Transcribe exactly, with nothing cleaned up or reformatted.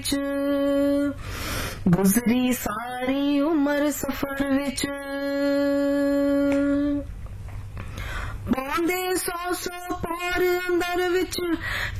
विच गुजरी सारी उम्र सफर विच पाउंदे सौ सौ पार अंदर विच